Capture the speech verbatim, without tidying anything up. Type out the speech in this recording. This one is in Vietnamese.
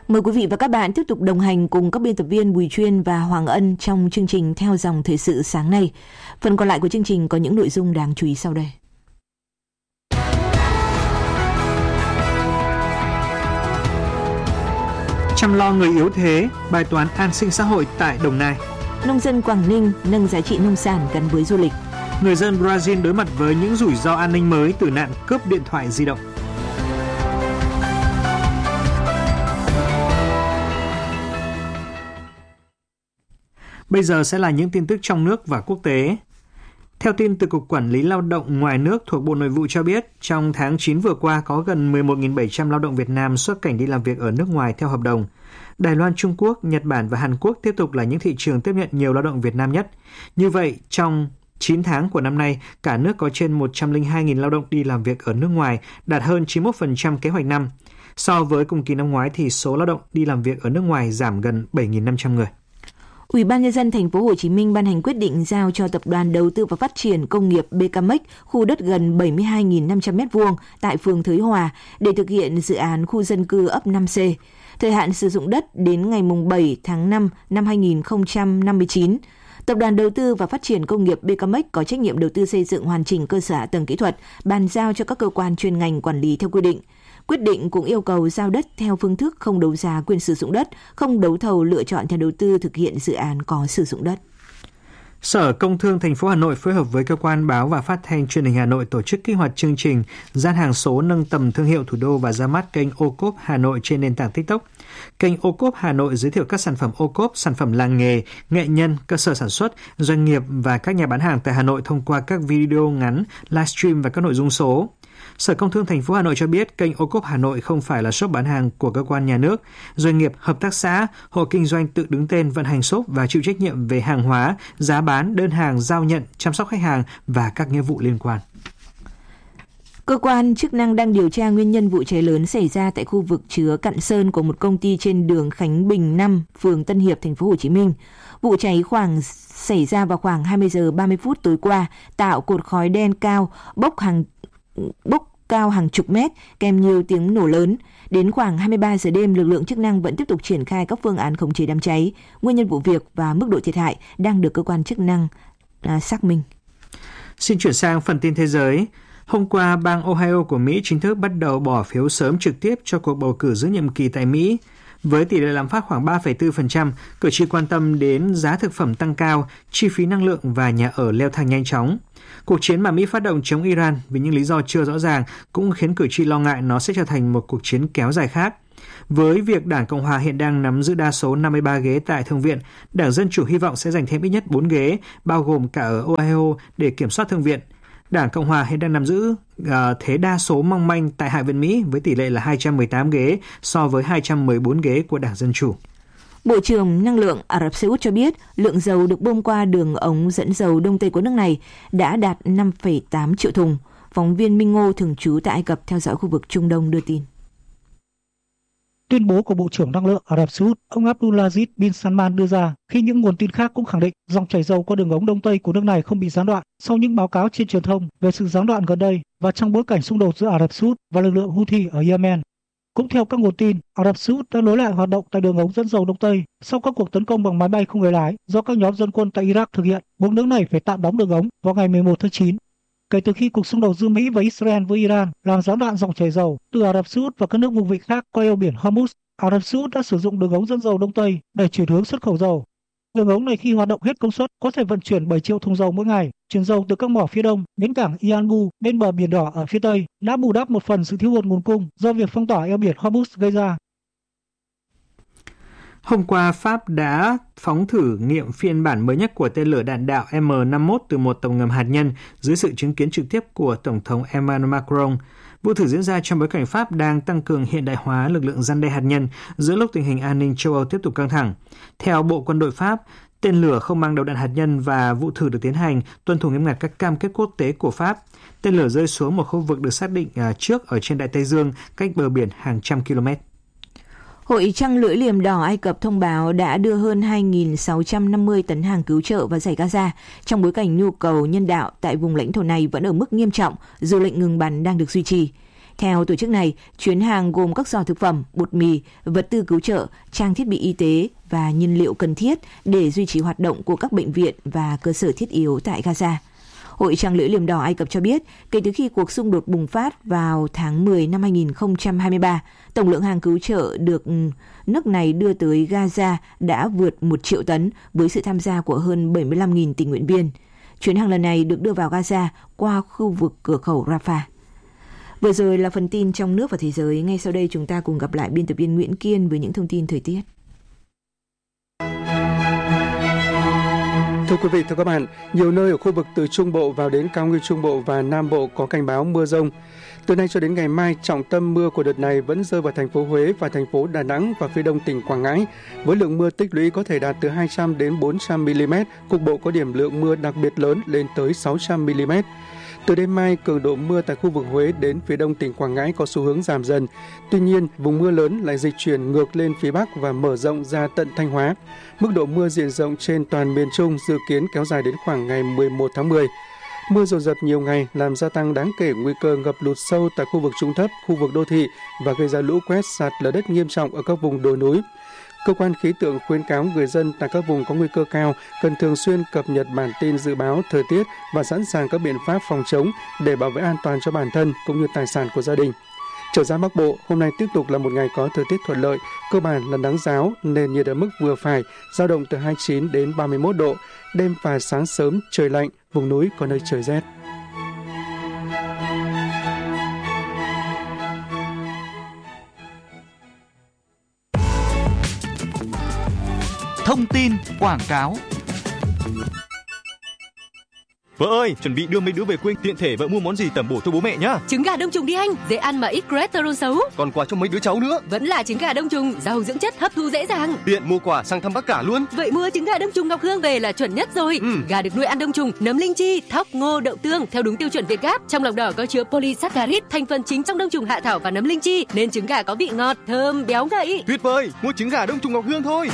Mời quý vị và các bạn tiếp tục đồng hành cùng các biên tập viên Bùi Chuyên và Hoàng Ân trong chương trình Theo dòng thời sự sáng nay. Phần còn lại của chương trình có những nội dung đáng chú ý sau đây. Chăm lo người yếu thế, bài toán an sinh xã hội tại Đồng Nai. Nông dân Quảng Ninh nâng giá trị nông sản gắn với du lịch. Người dân Brazil đối mặt với những rủi ro an ninh mới từ nạn cướp điện thoại di động. Bây giờ sẽ là những tin tức trong nước và quốc tế. Theo tin từ Cục Quản lý Lao động Ngoài nước thuộc Bộ Nội vụ cho biết, trong tháng chín vừa qua có gần mười một nghìn bảy trăm lao động Việt Nam xuất cảnh đi làm việc ở nước ngoài theo hợp đồng. Đài Loan, Trung Quốc, Nhật Bản và Hàn Quốc tiếp tục là những thị trường tiếp nhận nhiều lao động Việt Nam nhất. Như vậy, trong chín tháng của năm nay, cả nước có trên một trăm lẻ hai nghìn lao động đi làm việc ở nước ngoài, đạt hơn chín mươi mốt phần trăm kế hoạch năm. So với cùng kỳ năm ngoái thì số lao động đi làm việc ở nước ngoài giảm gần bảy nghìn năm trăm người. Ủy ban nhân dân thành phố Hồ Chí Minh ban hành quyết định giao cho Tập đoàn Đầu tư và Phát triển Công nghiệp bê ca em e xê khu đất gần bảy mươi hai nghìn năm trăm mét vuông tại phường Thới Hòa để thực hiện dự án khu dân cư ấp năm C. Thời hạn sử dụng đất đến ngày bảy tháng năm năm hai nghìn không trăm năm mươi chín. Tập đoàn Đầu tư và Phát triển Công nghiệp bê ca em e xê có trách nhiệm đầu tư xây dựng hoàn chỉnh cơ sở hạ tầng kỹ thuật, bàn giao cho các cơ quan chuyên ngành quản lý theo quy định. Quyết định cũng yêu cầu giao đất theo phương thức không đấu giá quyền sử dụng đất, không đấu thầu lựa chọn nhà đầu tư thực hiện dự án có sử dụng đất. Sở Công Thương thành phố Hà Nội phối hợp với cơ quan báo và phát thanh truyền hình Hà Nội tổ chức kích hoạt chương trình gian hàng số nâng tầm thương hiệu thủ đô và ra mắt kênh ô cốp Hà Nội trên nền tảng TikTok. Kênh ô cốp Hà Nội giới thiệu các sản phẩm ô cốp, sản phẩm làng nghề, nghệ nhân, cơ sở sản xuất, doanh nghiệp và các nhà bán hàng tại Hà Nội thông qua các video ngắn, livestream và các nội dung số. Sở Công Thương thành phố Hà Nội cho biết kênh ô cốp Hà Nội không phải là shop bán hàng của cơ quan nhà nước, doanh nghiệp, hợp tác xã, hộ kinh doanh tự đứng tên vận hành shop và chịu trách nhiệm về hàng hóa, giá bán, đơn hàng, giao nhận, chăm sóc khách hàng và các nghĩa vụ liên quan. Cơ quan chức năng đang điều tra nguyên nhân vụ cháy lớn xảy ra tại khu vực chứa Cặn Sơn của một công ty trên đường Khánh Bình năm, phường Tân Hiệp, thành phố Hồ Chí Minh. Vụ cháy khoảng xảy ra vào khoảng hai mươi giờ ba mươi phút tối qua, tạo cột khói đen cao, bốc hàng bốc cao hàng chục mét, kèm nhiều tiếng nổ lớn. Đến khoảng hai mươi ba giờ đêm, lực lượng chức năng vẫn tiếp tục triển khai các phương án khống chế đám cháy. Nguyên nhân vụ việc và mức độ thiệt hại đang được cơ quan chức năng à, xác minh. Xin chuyển sang phần tin thế giới. Hôm qua, bang Ohio của Mỹ chính thức bắt đầu bỏ phiếu sớm trực tiếp cho cuộc bầu cử giữa nhiệm kỳ tại Mỹ. Với tỷ lệ lạm phát khoảng ba phẩy bốn phần trăm, cử tri quan tâm đến giá thực phẩm tăng cao, chi phí năng lượng và nhà ở leo thang nhanh chóng. Cuộc chiến mà Mỹ phát động chống Iran vì những lý do chưa rõ ràng cũng khiến cử tri lo ngại nó sẽ trở thành một cuộc chiến kéo dài khác. Với việc Đảng Cộng hòa hiện đang nắm giữ đa số năm mươi ba ghế tại Thượng viện, Đảng Dân Chủ hy vọng sẽ giành thêm ít nhất bốn ghế, bao gồm cả ở Ohio để kiểm soát Thượng viện. Đảng Cộng hòa hiện đang nắm giữ uh, thế đa số mong manh tại Hạ viện Mỹ với tỷ lệ là hai trăm mười tám ghế so với hai trăm mười bốn ghế của Đảng Dân Chủ. Bộ trưởng Năng lượng Ả Rập Xê Út cho biết lượng dầu được bơm qua đường ống dẫn dầu Đông Tây của nước này đã đạt năm phẩy tám triệu thùng. Phóng viên Minh Ngô thường trú tại Ai Cập theo dõi khu vực Trung Đông đưa tin. Tuyên bố của Bộ trưởng Năng lượng Ả Rập Xê Út, ông Abdulaziz bin Salman đưa ra khi những nguồn tin khác cũng khẳng định dòng chảy dầu qua đường ống Đông Tây của nước này không bị gián đoạn sau những báo cáo trên truyền thông về sự gián đoạn gần đây và trong bối cảnh xung đột giữa Ả Rập Xê Út và lực lượng Houthi ở Yemen. Cũng theo các nguồn tin, Ả Rập Xê Út đã nối lại hoạt động tại đường ống dẫn dầu Đông Tây sau các cuộc tấn công bằng máy bay không người lái do các nhóm dân quân tại Iraq thực hiện, buộc nước này phải tạm đóng đường ống vào ngày mười một tháng chín. Kể từ khi cuộc xung đột giữa Mỹ và Israel với Iran làm gián đoạn dòng chảy dầu từ Ả Rập Xê Út và các nước vùng vịnh khác qua eo biển Hormuz, Ả Rập Xê Út đã sử dụng đường ống dẫn dầu Đông Tây để chuyển hướng xuất khẩu dầu. Đường ống này khi hoạt động hết công suất có thể vận chuyển bảy triệu thùng dầu mỗi ngày, chuyển dầu từ các mỏ phía đông đến cảng Yanbu bên bờ biển Đỏ ở phía tây, đã bù đắp một phần sự thiếu hụt nguồn cung do việc phong tỏa eo biển Hormuz gây ra. Hôm qua, Pháp đã phóng thử nghiệm phiên bản mới nhất của tên lửa đạn đạo M năm mươi mốt từ một tàu ngầm hạt nhân dưới sự chứng kiến trực tiếp của Tổng thống Emmanuel Macron. Vụ thử diễn ra trong bối cảnh Pháp đang tăng cường hiện đại hóa lực lượng răn đe hạt nhân giữa lúc tình hình an ninh châu Âu tiếp tục căng thẳng. Theo Bộ Quân đội Pháp, tên lửa không mang đầu đạn hạt nhân và vụ thử được tiến hành tuân thủ nghiêm ngặt các cam kết quốc tế của Pháp. Tên lửa rơi xuống một khu vực được xác định trước ở trên Đại Tây Dương, cách bờ biển hàng trăm km. Hội Trăng Lưỡi Liềm Đỏ Ai Cập thông báo đã đưa hơn hai nghìn sáu trăm năm mươi tấn hàng cứu trợ vào Dải Gaza trong bối cảnh nhu cầu nhân đạo tại vùng lãnh thổ này vẫn ở mức nghiêm trọng dù lệnh ngừng bắn đang được duy trì. Theo tổ chức này, chuyến hàng gồm các giỏ thực phẩm, bột mì, vật tư cứu trợ, trang thiết bị y tế và nhiên liệu cần thiết để duy trì hoạt động của các bệnh viện và cơ sở thiết yếu tại Gaza. Hội Trăng lưỡi liềm đỏ Ai Cập cho biết, kể từ khi cuộc xung đột bùng phát vào tháng mười năm hai nghìn không trăm hai mươi ba, tổng lượng hàng cứu trợ được nước này đưa tới Gaza đã vượt một triệu tấn với sự tham gia của hơn bảy mươi lăm nghìn tình nguyện viên. Chuyến hàng lần này được đưa vào Gaza qua khu vực cửa khẩu Rafah. Vừa rồi là phần tin trong nước và thế giới. Ngay sau đây chúng ta cùng gặp lại biên tập viên Nguyễn Kiên với những thông tin thời tiết. Thưa quý vị, thưa các bạn, nhiều nơi ở khu vực từ Trung Bộ vào đến cao nguyên Trung Bộ và Nam Bộ có cảnh báo mưa dông. Từ nay cho đến ngày mai, trọng tâm mưa của đợt này vẫn rơi vào thành phố Huế và thành phố Đà Nẵng và phía đông tỉnh Quảng Ngãi, với lượng mưa tích lũy có thể đạt từ hai trăm đến bốn trăm mi-li-mét, cục bộ có điểm lượng mưa đặc biệt lớn lên tới sáu trăm mi-li-mét. Từ đêm mai, cường độ mưa tại khu vực Huế đến phía đông tỉnh Quảng Ngãi có xu hướng giảm dần. Tuy nhiên, vùng mưa lớn lại dịch chuyển ngược lên phía Bắc và mở rộng ra tận Thanh Hóa. Mức độ mưa diện rộng trên toàn miền Trung dự kiến kéo dài đến khoảng ngày mười một tháng mười. Mưa dồn dập nhiều ngày làm gia tăng đáng kể nguy cơ ngập lụt sâu tại khu vực trung thấp, khu vực đô thị và gây ra lũ quét, sạt lở đất nghiêm trọng ở các vùng đồi núi. Cơ quan khí tượng khuyến cáo người dân tại các vùng có nguy cơ cao cần thường xuyên cập nhật bản tin dự báo thời tiết và sẵn sàng các biện pháp phòng chống để bảo vệ an toàn cho bản thân cũng như tài sản của gia đình. Trở ra Bắc Bộ, hôm nay tiếp tục là một ngày có thời tiết thuận lợi, cơ bản là nắng ráo, nền nhiệt ở mức vừa phải, dao động từ hai mươi chín đến ba mươi mốt độ. Đêm và sáng sớm trời lạnh, vùng núi có nơi trời rét. Thông tin quảng cáo. Vợ ơi, chuẩn bị đưa mấy đứa về quê, tiện thể vợ mua món gì tẩm bổ cho bố mẹ nhá. Trứng gà đông trùng đi anh, dễ ăn mà ít cholesterol xấu. Còn quà cho mấy đứa cháu nữa. Vẫn là trứng gà đông trùng, giàu dưỡng chất, hấp thu dễ dàng. Tiện mua quà sang thăm bác cả luôn. Vậy mua trứng gà đông trùng Ngọc Hương về là chuẩn nhất rồi. Ừ. Gà được nuôi ăn đông trùng, nấm linh chi, thóc, ngô, đậu tương theo đúng tiêu chuẩn Việt Gáp. Trong lòng đỏ có chứa polysaccharide, thành phần chính trong đông trùng hạ thảo và nấm linh chi, nên trứng gà có vị ngọt, thơm, béo ngậy. Tuyệt vời, mua trứng gà đông trùng Ngọc Hương thôi.